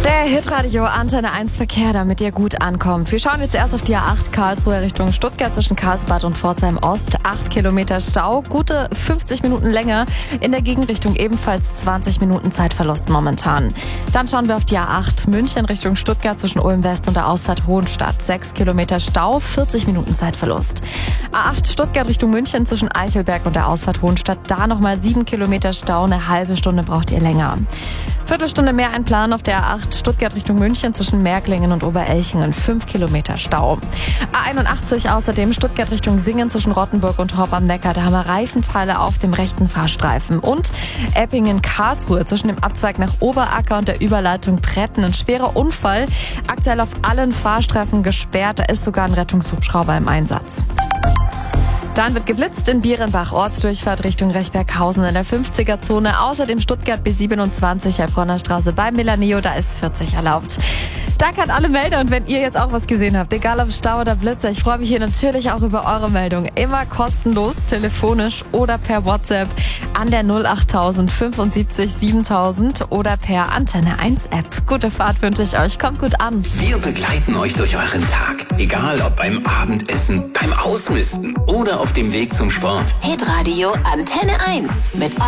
Der Hitradio Antenne 1 Verkehr, damit ihr gut ankommt. Wir schauen jetzt erst auf die A8 Karlsruhe Richtung Stuttgart zwischen Karlsbad und Pforzheim Ost. 8 Kilometer Stau, gute 50 Minuten länger. In der Gegenrichtung ebenfalls 20 Minuten Zeitverlust momentan. Dann schauen wir auf die A8 München Richtung Stuttgart zwischen Ulm West und der Ausfahrt Hohenstadt. 6 Kilometer Stau, 40 Minuten Zeitverlust. A8 Stuttgart Richtung München zwischen Eichelberg und der Ausfahrt Hohenstadt. Da nochmal 7 Kilometer Stau, eine halbe Stunde braucht ihr länger. Viertelstunde mehr einplanen auf der A8 Stuttgart Richtung München zwischen Märklingen und Oberelchingen. 5 Kilometer Stau. A81 außerdem Stuttgart Richtung Singen zwischen Rottenburg und Horb am Neckar. Da haben wir Reifenteile auf dem rechten Fahrstreifen. Und Eppingen-Karlsruhe zwischen dem Abzweig nach Oberacker und der Überleitung Bretten. Ein schwerer Unfall. Aktuell auf allen Fahrstreifen gesperrt. Da ist sogar ein Rettungshubschrauber im Einsatz. Dann wird geblitzt in Bierenbach, Ortsdurchfahrt Richtung Rechberghausen in der 50er-Zone. Außerdem Stuttgart B27, Heilbronner Straße bei Milaneo, da ist 40 erlaubt. Danke an alle Melder und wenn ihr jetzt auch was gesehen habt, egal ob Stau oder Blitzer, ich freue mich hier natürlich auch über eure Meldung. Immer kostenlos, telefonisch oder per WhatsApp an der 08000 75 7000 oder per Antenne 1 App. Gute Fahrt wünsche ich euch, kommt gut an. Wir begleiten euch durch euren Tag, egal ob beim Abendessen, beim Ausmisten oder auf dem Weg zum Sport. Hitradio Antenne 1 mit